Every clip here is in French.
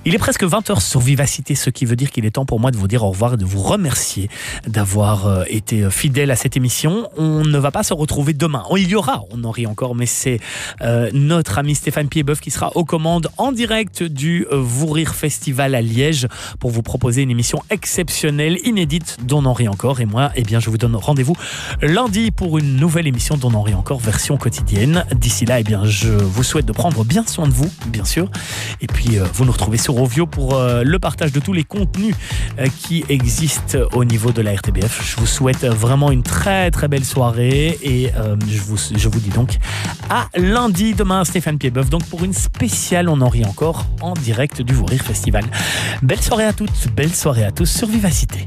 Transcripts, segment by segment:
Il est presque 20h sur Vivacité, ce qui veut dire qu'il est temps pour moi de vous dire au revoir et de vous remercier d'avoir été fidèle à cette émission. On ne va pas se retrouver demain. Il y aura, on en rit encore, mais c'est notre ami Stéphane Piedboeuf qui sera aux commandes en direct du Vous Rire Festival à Liège pour vous proposer une émission exceptionnelle, inédite, d'On en rit encore. Et moi, je vous donne rendez-vous lundi pour une nouvelle émission d'On en rit encore, version quotidienne. D'ici là, je vous souhaite de prendre bien soin de vous, bien sûr. Et puis, vous nous retrouvez sur Ovio pour le partage de tous les contenus qui existent au niveau de la RTBF. Je vous souhaite vraiment une très très belle soirée et je vous dis donc à lundi. Demain, Stéphane Piedboeuf, donc pour une spéciale On en rit encore en direct du Vous Rire Festival. Belle soirée à toutes, belle soirée à tous sur Vivacité.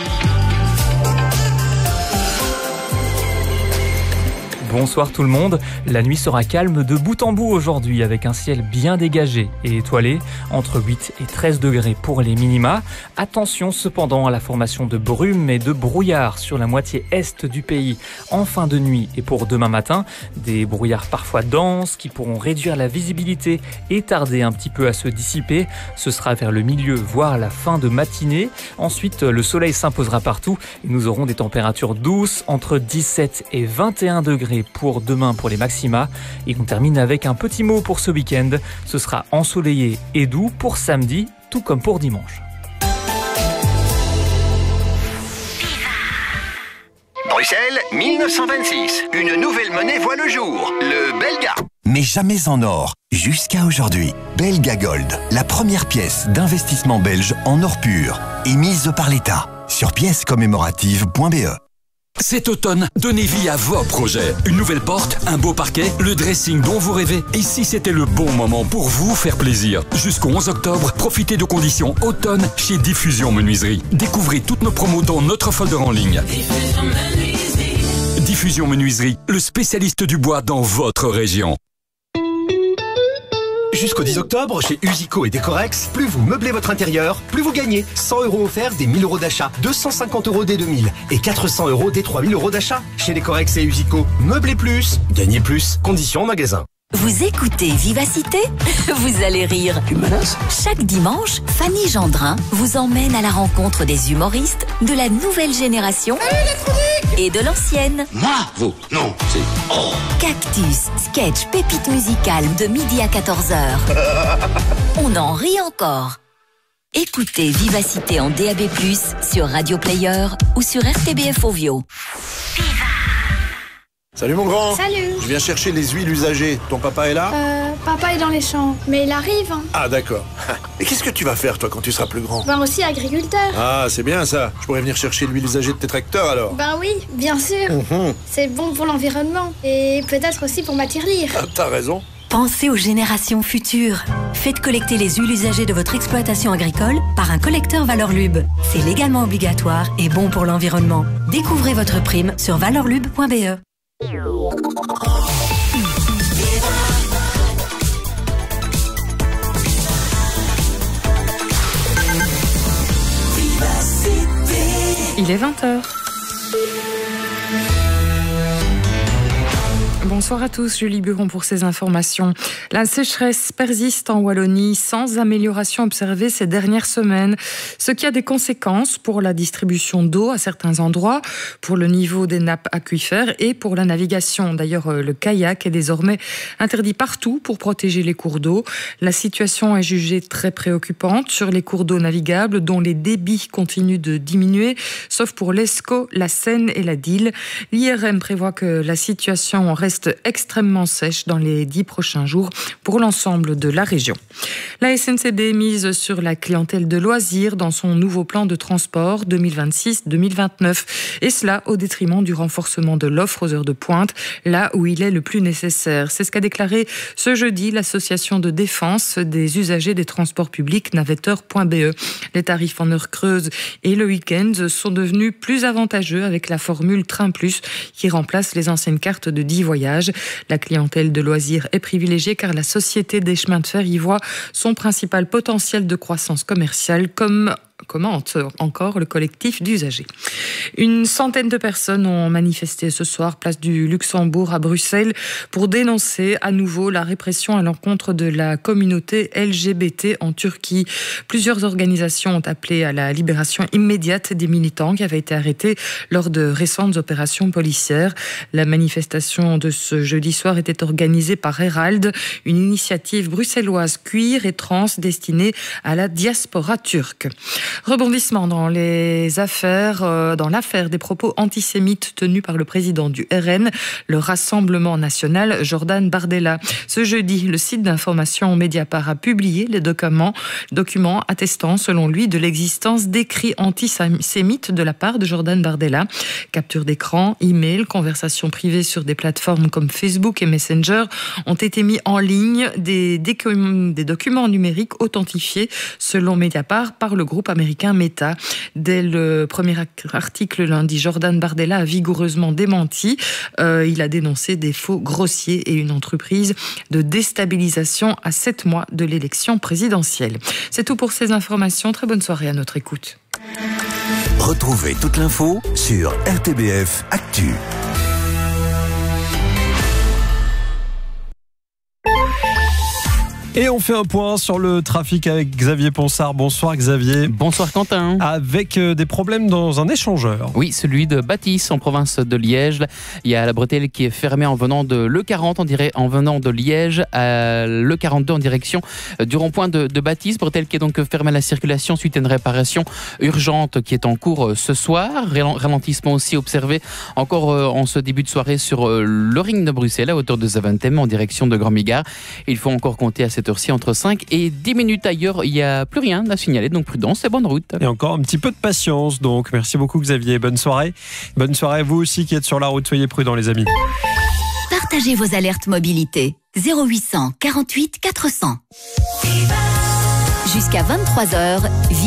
Bonsoir tout le monde, la nuit sera calme de bout en bout aujourd'hui avec un ciel bien dégagé et étoilé, entre 8 et 13 degrés pour les minima. Attention cependant à la formation de brumes et de brouillards sur la moitié est du pays en fin de nuit et pour demain matin. Des brouillards parfois denses qui pourront réduire la visibilité et tarder un petit peu à se dissiper. Ce sera vers le milieu voire la fin de matinée. Ensuite le soleil s'imposera partout et nous aurons des températures douces entre 17 et 21 degrés pour demain pour les maxima. Et on termine avec un petit mot pour ce week-end. Ce sera ensoleillé et doux pour samedi, tout comme pour dimanche. Bruxelles, 1926. Une nouvelle monnaie voit le jour, le Belga. Mais jamais en or, jusqu'à aujourd'hui. Belga Gold, la première pièce d'investissement belge en or pur, émise par l'État. Sur piècescommémoratives.be. Cet automne, donnez vie à vos projets. Une nouvelle porte, un beau parquet, le dressing dont vous rêvez. Et si c'était le bon moment pour vous faire plaisir. Jusqu'au 11 octobre, profitez de conditions automne chez Diffusion Menuiserie. Découvrez toutes nos promos dans notre folder en ligne. Diffusion Menuiserie, le spécialiste du bois dans votre région. Jusqu'au 10 octobre, chez Usico et Décorex, plus vous meublez votre intérieur, plus vous gagnez. 100 € offerts des 1000 € d'achat, 250 € des 2000 et 400 € des 3000 € d'achat. Chez Décorex et Usico, meublez plus, gagnez plus. Conditions en magasin. Vous écoutez Vivacité? Vous allez rire. Tu me menaces? Chaque dimanche, Fanny Gendrin vous emmène à la rencontre des humoristes de la nouvelle génération et de l'ancienne. Moi? Vous? Non, c'est... Oh. Cactus, sketch, pépite musicale de midi à 14h. On en rit encore. Écoutez Vivacité en DAB+, sur Radio Player ou sur RTBF Ovio. Salut mon grand. Salut. Je viens chercher les huiles usagées. Ton papa est là? Papa est dans les champs, mais il arrive. Hein. Ah d'accord. Et qu'est-ce que tu vas faire toi quand tu seras plus grand? Ben aussi agriculteur. Ah c'est bien ça. Je pourrais venir chercher l'huile usagée de tes tracteurs alors. Ben oui, bien sûr. C'est bon pour l'environnement et peut-être aussi pour ma tirelire. Ah, t'as raison. Pensez aux générations futures. Faites collecter les huiles usagées de votre exploitation agricole par un collecteur Valorlub. C'est légalement obligatoire et bon pour l'environnement. Découvrez votre prime sur valorlub.be. Il est 20h. Bonsoir à tous, Julie Buron pour ces informations. La sécheresse persiste en Wallonie sans amélioration observée ces dernières semaines, ce qui a des conséquences pour la distribution d'eau à certains endroits, pour le niveau des nappes aquifères et pour la navigation. D'ailleurs, le kayak est désormais interdit partout pour protéger les cours d'eau. La situation est jugée très préoccupante sur les cours d'eau navigables dont les débits continuent de diminuer, sauf pour l'Escaut, la Seine et la Dyle. L'IRM prévoit que la situation reste extrêmement sèche dans les 10 prochains jours pour l'ensemble de la région. La SNCB mise sur la clientèle de loisirs dans son nouveau plan de transport 2026-2029 et cela au détriment du renforcement de l'offre aux heures de pointe, là où il est le plus nécessaire. C'est ce qu'a déclaré ce jeudi l'association de défense des usagers des transports publics navetteur.be. Les tarifs en heures creuses et le week-end sont devenus plus avantageux avec la formule Train Plus qui remplace les anciennes cartes de 10 voyages. La clientèle de loisirs est privilégiée car la Société des chemins de fer y voit son principal potentiel de croissance commerciale comme commente encore le collectif d'usagers. Une centaine de personnes ont manifesté ce soir place du Luxembourg à Bruxelles pour dénoncer à nouveau la répression à l'encontre de la communauté LGBT en Turquie. Plusieurs organisations ont appelé à la libération immédiate des militants qui avaient été arrêtés lors de récentes opérations policières. La manifestation de ce jeudi soir était organisée par Herald, une initiative bruxelloise queer et trans destinée à la diaspora turque. Rebondissement dans l'affaire des propos antisémites tenus par le président du RN, le Rassemblement national, Jordan Bardella. Ce jeudi, le site d'information Mediapart a publié les documents attestant, selon lui, de l'existence d'écrits antisémites de la part de Jordan Bardella. Capture d'écran, email, conversations privées sur des plateformes comme Facebook et Messenger ont été mis en ligne des documents numériques authentifiés, selon Mediapart, par le groupe américain Meta. Dès le premier article lundi, Jordan Bardella a vigoureusement démenti. Il a dénoncé des faux grossiers et une entreprise de déstabilisation à 7 mois de l'élection présidentielle. C'est tout pour ces informations. Très bonne soirée à notre écoute. Retrouvez toute l'info sur RTBF Actu. Et on fait un point sur le trafic avec Xavier Ponsard. Bonsoir Xavier. Bonsoir Quentin. Avec des problèmes dans un échangeur. Oui, celui de Bâtisse en province de Liège. Il y a la bretelle qui est fermée en venant de l'E40, on dirait en venant de Liège à l'E42 en direction du rond-point de Bâtisse. Bretelle qui est donc fermée à la circulation suite à une réparation urgente qui est en cours ce soir. Ralentissement aussi observé encore en ce début de soirée sur le ring de Bruxelles à hauteur de Zaventem en direction de Grand-Migard. Il faut encore compter à cette heure-ci entre 5 et 10 minutes ailleurs. Il n'y a plus rien à signaler, donc prudence et bonne route. Et encore un petit peu de patience, donc merci beaucoup Xavier. Bonne soirée. Bonne soirée à vous aussi qui êtes sur la route. Soyez prudents les amis. Partagez vos alertes mobilité. 0800 48 400. Jusqu'à 23h,